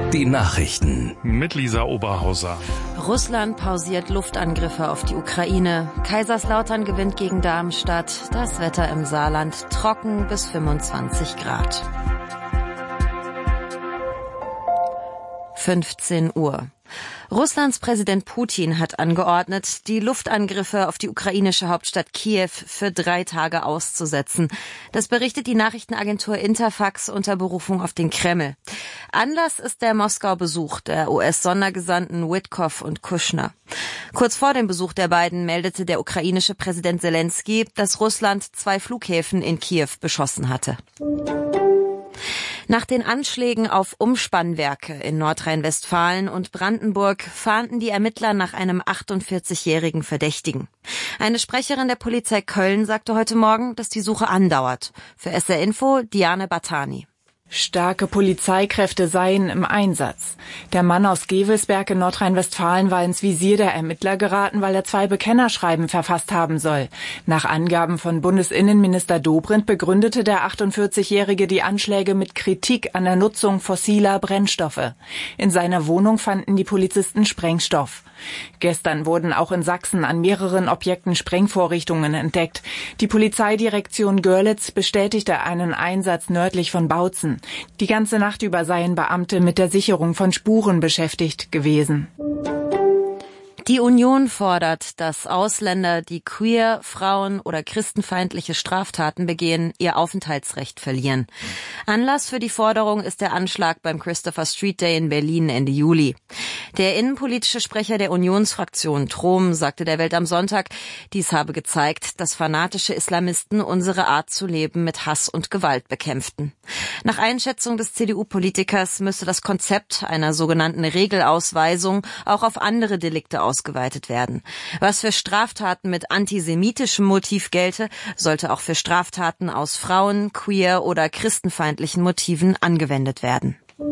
Die Nachrichten mit Lisa Oberhauser. Russland pausiert Luftangriffe auf die Ukraine. Kaiserslautern gewinnt gegen Darmstadt. Das Wetter im Saarland trocken bis 25 Grad. 15 Uhr. Russlands Präsident Putin hat angeordnet, die Luftangriffe auf die ukrainische Hauptstadt Kiew für 3 Tage auszusetzen. Das berichtet die Nachrichtenagentur Interfax unter Berufung auf den Kreml. Anlass ist der Moskau-Besuch der US-Sondergesandten Witkoff und Kushner. Kurz vor dem Besuch der beiden meldete der ukrainische Präsident Selenskyj, dass Russland 2 Flughäfen in Kiew beschossen hatte. Nach den Anschlägen auf Umspannwerke in Nordrhein-Westfalen und Brandenburg fahnden die Ermittler nach einem 48-jährigen Verdächtigen. Eine Sprecherin der Polizei Köln sagte heute Morgen, dass die Suche andauert. Für SR Info Diane Battani. Starke Polizeikräfte seien im Einsatz. Der Mann aus Gevelsberg in Nordrhein-Westfalen war ins Visier der Ermittler geraten, weil er 2 Bekennerschreiben verfasst haben soll. Nach Angaben von Bundesinnenminister Dobrindt begründete der 48-Jährige die Anschläge mit Kritik an der Nutzung fossiler Brennstoffe. In seiner Wohnung fanden die Polizisten Sprengstoff. Gestern wurden auch in Sachsen an mehreren Objekten Sprengvorrichtungen entdeckt. Die Polizeidirektion Görlitz bestätigte einen Einsatz nördlich von Bautzen. Die ganze Nacht über seien Beamte mit der Sicherung von Spuren beschäftigt gewesen. Die Union fordert, dass Ausländer, die queer, Frauen oder christenfeindliche Straftaten begehen, ihr Aufenthaltsrecht verlieren. Anlass für die Forderung ist der Anschlag beim Christopher Street Day in Berlin Ende Juli. Der innenpolitische Sprecher der Unionsfraktion, Trom, sagte der Welt am Sonntag, dies habe gezeigt, dass fanatische Islamisten unsere Art zu leben mit Hass und Gewalt bekämpften. Nach Einschätzung des CDU-Politikers müsste das Konzept einer sogenannten Regelausweisung auch auf andere Delikte ausgeweitet werden. Was für Straftaten mit antisemitischem Motiv gelte, sollte auch für Straftaten aus Frauen-, queer- oder christenfeindlichen Motiven angewendet werden.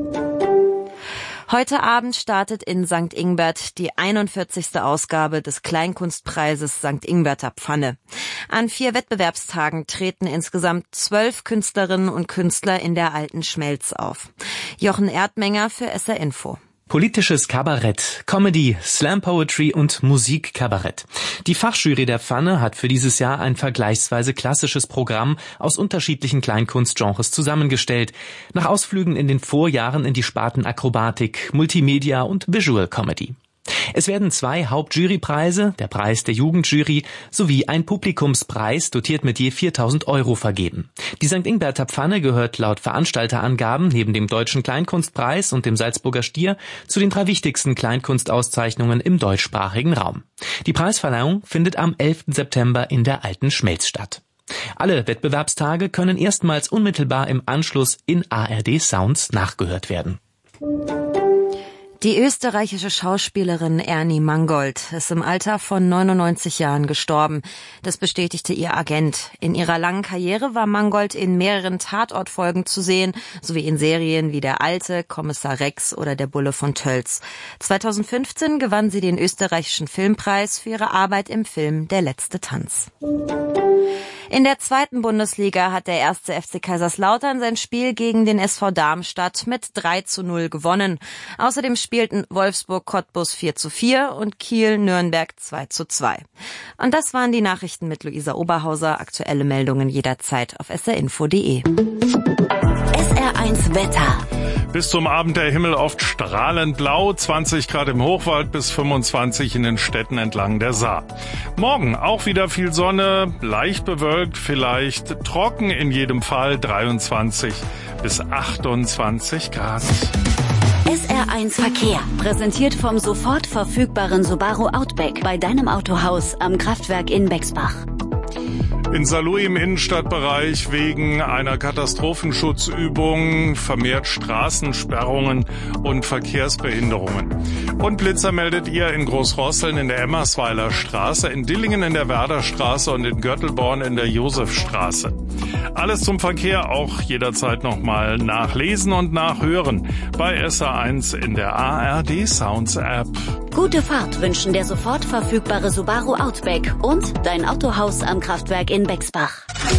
Heute Abend startet in St. Ingbert die 41. Ausgabe des Kleinkunstpreises St. Ingberter Pfanne. An 4 Wettbewerbstagen treten insgesamt 12 Künstlerinnen und Künstler in der alten Schmelz auf. Jochen Erdmenger für SR Info. Politisches Kabarett, Comedy, Slam Poetry und Musikkabarett. Die Fachjury der Pfanne hat für dieses Jahr ein vergleichsweise klassisches Programm aus unterschiedlichen Kleinkunstgenres zusammengestellt, nach Ausflügen in den Vorjahren in die Sparten Akrobatik, Multimedia und Visual Comedy. Es werden 2 Hauptjurypreise, der Preis der Jugendjury sowie ein Publikumspreis, dotiert mit je 4.000 € vergeben. Die St. Ingberter Pfanne gehört laut Veranstalterangaben neben dem Deutschen Kleinkunstpreis und dem Salzburger Stier zu den 3 wichtigsten Kleinkunstauszeichnungen im deutschsprachigen Raum. Die Preisverleihung findet am 11. September in der alten Schmelz statt. Alle Wettbewerbstage können erstmals unmittelbar im Anschluss in ARD Sounds nachgehört werden. Die österreichische Schauspielerin Ernie Mangold ist im Alter von 99 Jahren gestorben. Das bestätigte ihr Agent. In ihrer langen Karriere war Mangold in mehreren Tatortfolgen zu sehen, sowie in Serien wie Der Alte, Kommissar Rex oder Der Bulle von Tölz. 2015 gewann sie den österreichischen Filmpreis für ihre Arbeit im Film Der letzte Tanz. In der 2. Bundesliga hat der 1. FC Kaiserslautern sein Spiel gegen den SV Darmstadt mit 3:0 gewonnen. Außerdem spielten Wolfsburg Cottbus 4:4 und Kiel Nürnberg 2:2. Und das waren die Nachrichten mit Luisa Oberhauser. Aktuelle Meldungen jederzeit auf srinfo.de. SR1 Wetter. Bis zum Abend der Himmel oft strahlend blau, 20 Grad im Hochwald bis 25 in den Städten entlang der Saar. Morgen auch wieder viel Sonne, leicht bewölkt, vielleicht trocken, in jedem Fall 23 bis 28 Grad. SR1 Verkehr, präsentiert vom sofort verfügbaren Subaru Outback bei deinem Autohaus am Kraftwerk in Bexbach. In Saarlouis im Innenstadtbereich wegen einer Katastrophenschutzübung vermehrt Straßensperrungen und Verkehrsbehinderungen. Und Blitzer meldet ihr in Großrosseln in der Emmersweiler Straße, in Dillingen in der Werderstraße und in Göttelborn in der Josefstraße. Alles zum Verkehr auch jederzeit nochmal nachlesen und nachhören bei SR1 in der ARD Sounds App. Gute Fahrt wünschen der sofort verfügbare Subaru Outback und dein Autohaus am Kraftwerk in Bexbach.